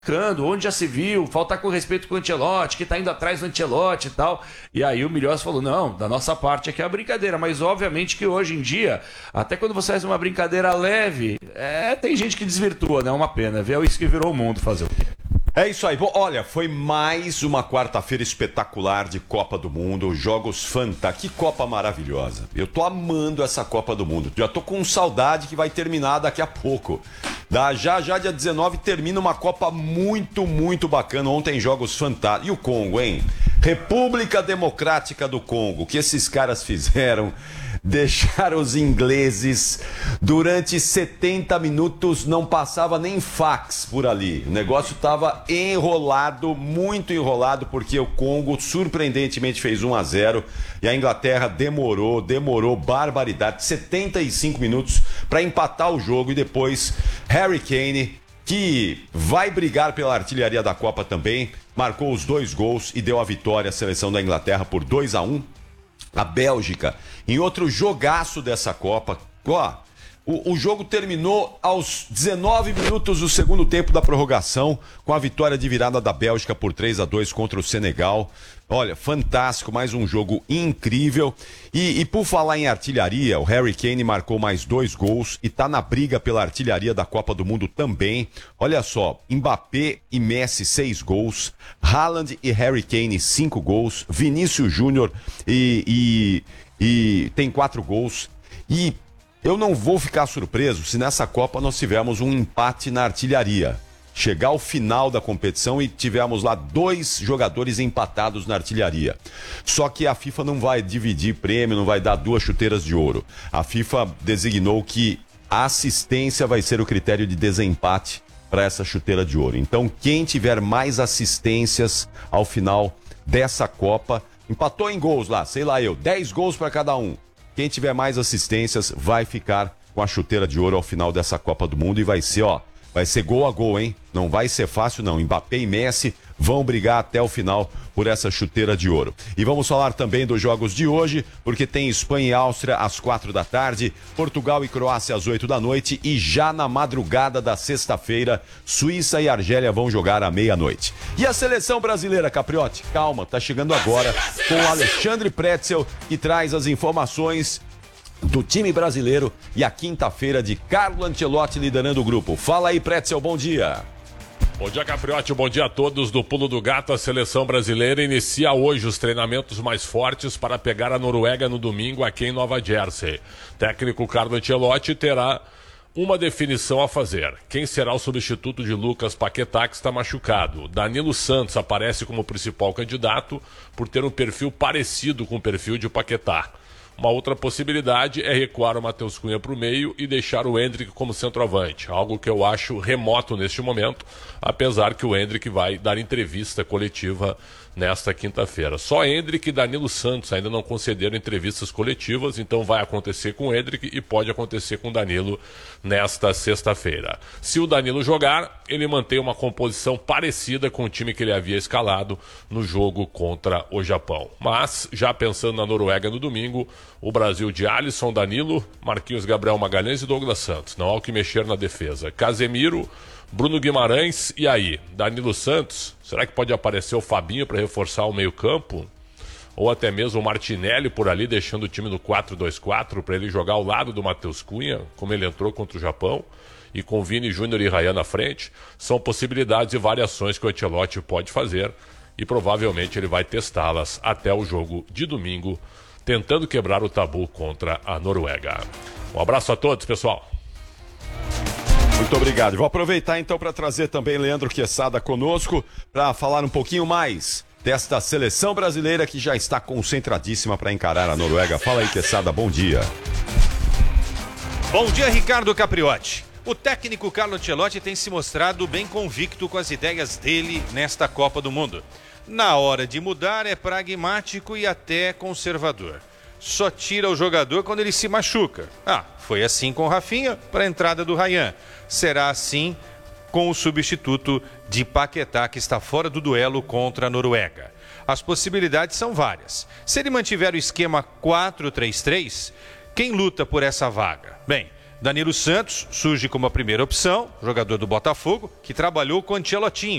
onde já se viu, faltar com respeito com o Ancelotti, que tá indo atrás do Ancelotti e tal. E aí o Milhões falou, não, da nossa parte aqui é a brincadeira, mas obviamente que hoje em dia, até quando você faz uma brincadeira leve, tem gente que desvirtua, né? É uma pena, viu? Isso que virou o mundo fazer o quê? É isso aí. Bom, olha, foi mais uma quarta-feira espetacular de Copa do Mundo, jogos fantásticos. Que Copa maravilhosa. Eu tô amando essa Copa do Mundo. Já tô com saudade que vai terminar daqui a pouco. Já dia 19 termina uma Copa muito, muito bacana. Ontem jogos fantásticos. E o Congo, hein? República Democrática do Congo. O que esses caras fizeram? Deixaram os ingleses durante 70 minutos, não passava nem fax por ali. O negócio estava enrolado, muito enrolado, porque o Congo surpreendentemente fez 1-0 e a Inglaterra demorou barbaridade, 75 minutos para empatar o jogo. E depois Harry Kane, que vai brigar pela artilharia da Copa também, marcou os 2 gols e deu a vitória à seleção da Inglaterra por 2-1. A Bélgica, em outro jogaço dessa Copa, o jogo terminou aos 19 minutos do segundo tempo da prorrogação, com a vitória de virada da Bélgica por 3-2 contra o Senegal. Olha, fantástico, mais um jogo incrível. E por falar em artilharia, o Harry Kane marcou mais 2 gols e tá na briga pela artilharia da Copa do Mundo também. Olha só, Mbappé e Messi 6 gols, Haaland e Harry Kane 5 gols, Vinícius Júnior e tem 4 gols. E eu não vou ficar surpreso se nessa Copa nós tivermos um empate na artilharia. Chegar ao final da competição e tivermos lá 2 jogadores empatados na artilharia. Só que a FIFA não vai dividir prêmio, não vai dar 2 chuteiras de ouro. A FIFA designou que a assistência vai ser o critério de desempate para essa chuteira de ouro. Então, quem tiver mais assistências ao final dessa Copa, empatou em gols lá, 10 gols para cada um. Quem tiver mais assistências vai ficar com a chuteira de ouro ao final dessa Copa do Mundo e vai ser gol a gol, hein? Não vai ser fácil, não. Mbappé e Messi vão brigar até o final por essa chuteira de ouro. E vamos falar também dos jogos de hoje, porque tem Espanha e Áustria às 4 da tarde, Portugal e Croácia às 8 da noite e já na madrugada da sexta-feira, Suíça e Argélia vão jogar à meia-noite. E a seleção brasileira, Capriotti? Calma, tá chegando agora com o Alexandre Pretzel, que traz as informações do time brasileiro e a quinta-feira de Carlo Ancelotti liderando o grupo. Fala aí, Pretzel, bom dia. Bom dia, Capriotti, bom dia a todos do Pulo do Gato. A seleção brasileira inicia hoje os treinamentos mais fortes para pegar a Noruega no domingo aqui em Nova Jersey. Técnico Carlo Ancelotti terá uma definição a fazer. Quem será o substituto de Lucas Paquetá, que está machucado? Danilo Santos aparece como principal candidato por ter um perfil parecido com o perfil de Paquetá. Uma outra possibilidade é recuar o Matheus Cunha para o meio e deixar o Endrick como centroavante, algo que eu acho remoto neste momento, apesar que o Endrick vai dar entrevista coletiva nesta quinta-feira. Só Endrick e Danilo Santos ainda não concederam entrevistas coletivas, então vai acontecer com o Endrick e pode acontecer com o Danilo nesta sexta-feira. Se o Danilo jogar, ele mantém uma composição parecida com o time que ele havia escalado no jogo contra o Japão. Mas, já pensando na Noruega no domingo, o Brasil de Alisson, Danilo, Marquinhos Gabriel Magalhães e Douglas Santos. Não há o que mexer na defesa. Casemiro, Bruno Guimarães, e aí? Danilo Santos? Será que pode aparecer o Fabinho para reforçar o meio-campo? Ou até mesmo o Martinelli por ali, deixando o time no 4-2-4 para ele jogar ao lado do Matheus Cunha, como ele entrou contra o Japão, e com Vini Júnior e Ryan na frente? São possibilidades e variações que o Ancelotti pode fazer e provavelmente ele vai testá-las até o jogo de domingo, tentando quebrar o tabu contra a Noruega. Um abraço a todos, pessoal. Muito obrigado. Vou aproveitar então para trazer também Leandro Quesada conosco para falar um pouquinho mais desta seleção brasileira que já está concentradíssima para encarar a Noruega. Fala aí, Quesada, bom dia. Bom dia, Ricardo Capriotti. O técnico Carlo Ancelotti tem se mostrado bem convicto com as ideias dele nesta Copa do Mundo. Na hora de mudar é pragmático e até conservador. Só tira o jogador quando ele se machuca. Foi assim com o Rafinha para a entrada do Ryan. Será assim com o substituto de Paquetá, que está fora do duelo contra a Noruega. As possibilidades são várias. Se ele mantiver o esquema 4-3-3, quem luta por essa vaga? Bem, Danilo Santos surge como a primeira opção, jogador do Botafogo, que trabalhou com Ancelotinho.